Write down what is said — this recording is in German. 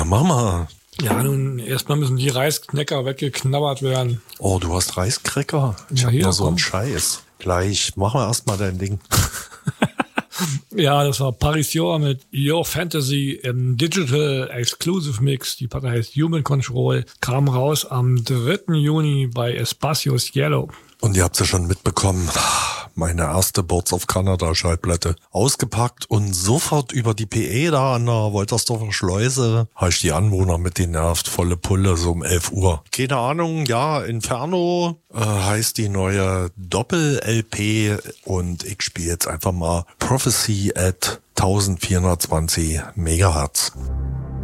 Ja, Mama. Ja, nun, erstmal müssen die Reisknecker weggeknabbert werden. Oh, du hast Reiskräcker? Ich hab nur so einen Scheiß. Gleich, mach mal erstmal dein Ding. Ja, das war Parisio mit Your Fantasy im Digital Exclusive Mix. Die Platte heißt Human Control. Kam raus am 3. Juni bei Espacios Yellow. Und ihr habt ja schon mitbekommen, meine erste Birds of Canada Schallplatte ausgepackt und sofort über die PE da an der Woltersdorfer Schleuse habe ich die Anwohner mit den nervt, volle Pulle, so um 11 Uhr. Keine Ahnung, ja, Inferno heißt die neue Doppel-LP und ich spiele jetzt einfach mal Prophecy at 1420 Megahertz.